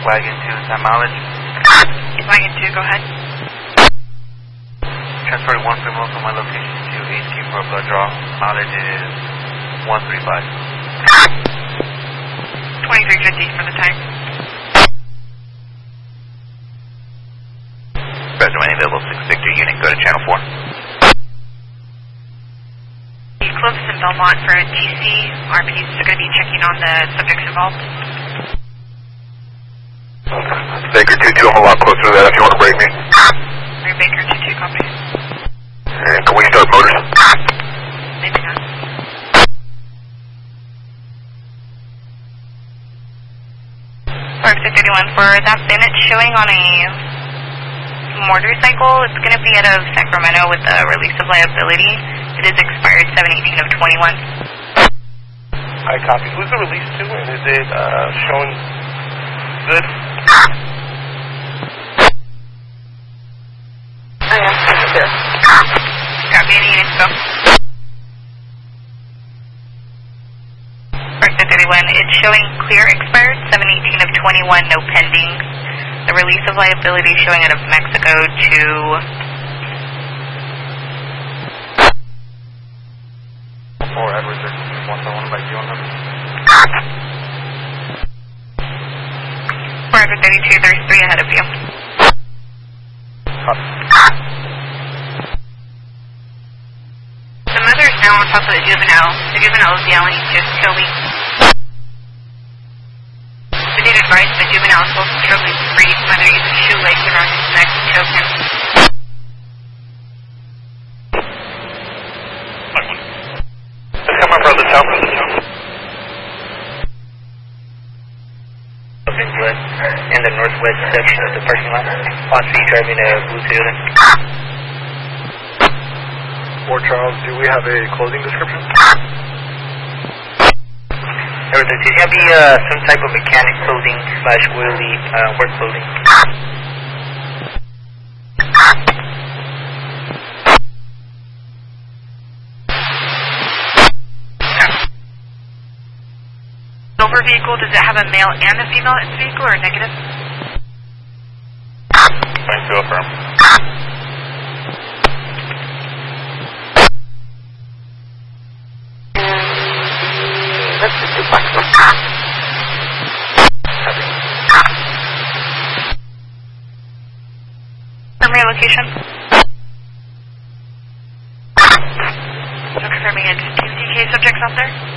Wagon 2, is that mileage? Wagon 2, go ahead. Transporting 1 criminal from my location to 18 for a blood draw. Mileage is 135. 2350 for the time. Resume available 6 Victor unit, go to channel 4. Closest in Belmont for a DC. RPs are going to be checking on the subjects involved. Baker 2-2, I'm a lot closer to that if you want to break me. Baker 2-2, copy. And can we start motors? Maybe not. For that Bennett showing on a motorcycle, it's going to be out of Sacramento with the release of liability. It is expired 7/18 of 21. I copy. Who's the release to, and is it showing good? I am. There. Copy, any units go. Correct, 31. It's showing clear expired 7/18 of 21, no pending. The release of liability showing out of Mexico to... Or Edwards, there's 1 by you on them. For Edward 32, there's 3 ahead of you. The mother's now on top of the juvenile. The juvenile is yelling, just kill me. The did advise the juvenile is both struggling to breathe. Mother uses shoelaces around his neck to choke him. Come on, brother, tell me. In the northwest section of the parking lot. On feet driving a blue Toyota. Fort Charles, do we have a clothing description? Did you have some type of mechanic clothing / oily work clothing? Silver vehicle, does it have a male and a female in the vehicle or negative? Thanks to affirm. Let's just do black. Summary location. So confirming it's 2 DK subjects out there.